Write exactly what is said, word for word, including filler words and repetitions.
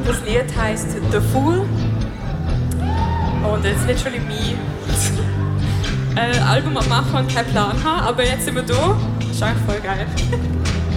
Das Lied heisst The Fool. Und it's literally me. Ein Album am machen und keinen Plan haben, aber jetzt sind wir da. Das ist eigentlich voll geil.